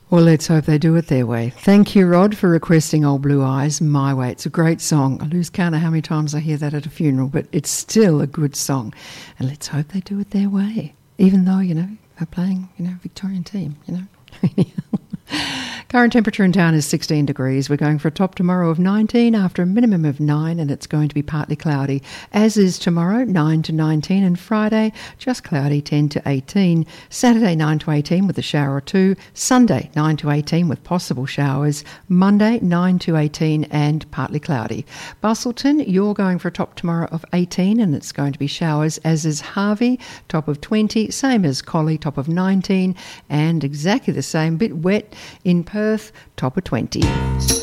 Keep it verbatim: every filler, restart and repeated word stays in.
Well, let's hope they do it their way. Thank you, Rod, for requesting Old Blue Eyes, My Way. It's a great song. I lose count of how many times I hear that at a funeral, but it's still a good song. And let's hope they do it their way, even though, you know, they're playing, you know, Victorian team, you know. Current temperature in town is sixteen degrees. We're going for a top tomorrow of nineteen after a minimum of nine, and it's going to be partly cloudy, as is tomorrow, nine to nineteen, and Friday, just cloudy, ten to eighteen. Saturday, nine to eighteen with a shower or two. Sunday, nine to eighteen with possible showers. Monday, nine to eighteen and partly cloudy. Bustleton, you're going for a top tomorrow of eighteen, and it's going to be showers, as is Harvey, top of twenty, same as Collie, top of nineteen, and exactly the same, bit wet in Perth, top of twenty.